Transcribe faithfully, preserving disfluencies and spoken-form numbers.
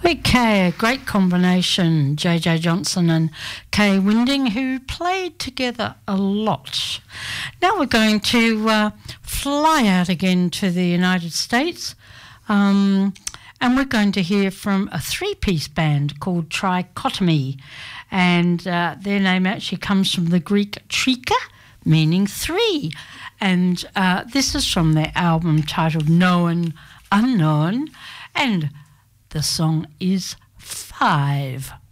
Okay, a great combination, J J Johnson and Kay Winding, who played together a lot. Now we're going to uh, fly out again to the United States, um, and we're going to hear from a three-piece band called Trichotomy, and uh, their name actually comes from the Greek trika, meaning three, and uh, this is from their album titled Known Unknown, and the song is Five.